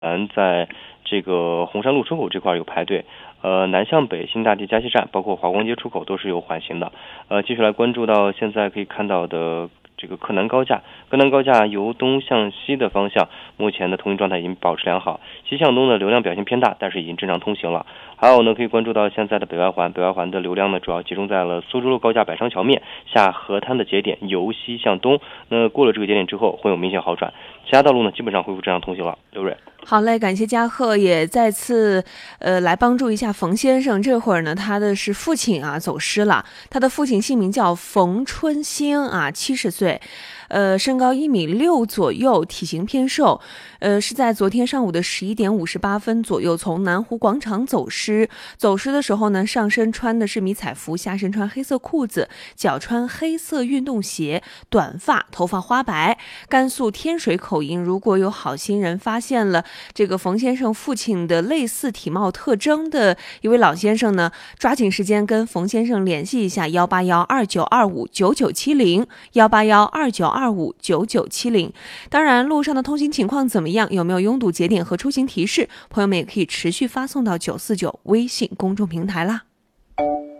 在这个红山路出口这块有排队，南向北新大地加西站包括华光街出口都是有缓行的。继续来关注到现在可以看到的这个柯南高架由东向西的方向，目前的通行状态已经保持良好，西向东的流量表现偏大，但是已经正常通行了。还有呢，可以关注到现在的北外环的流量呢，主要集中在了苏州路高架百商桥面下河滩的节点，由西向东。那过了这个节点之后，会有明显好转，其他道路呢基本上恢复正常通行了。刘蕊。 好嘞，感谢嘉贺，也再次来帮助一下冯先生。这会儿呢，他的是父亲啊走失了，他的父亲姓名叫冯春兴啊，70岁。身高1.6米左右，体型偏瘦，是在昨天上午的11点58分左右从南湖广场走失。走失的时候呢，上身穿的是迷彩服，下身穿黑色裤子，脚穿黑色运动鞋，短发，头发花白，甘肃天水口音。如果有好心人发现了这个冯先生父亲的类似体貌特征的一位老先生呢，抓紧时间跟冯先生联系一下18129259970，18129259970。当然，路上的通行情况怎么样？有没有拥堵节点和出行提示？朋友们也可以持续发送到949微信公众平台啦。